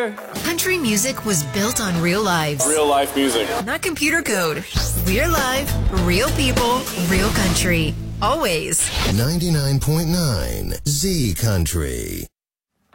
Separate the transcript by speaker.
Speaker 1: here.
Speaker 2: Country music was built on real lives.
Speaker 1: Real life music.
Speaker 2: Not computer code. We're live, real people, real country. Always.
Speaker 3: 99.9 Z Country.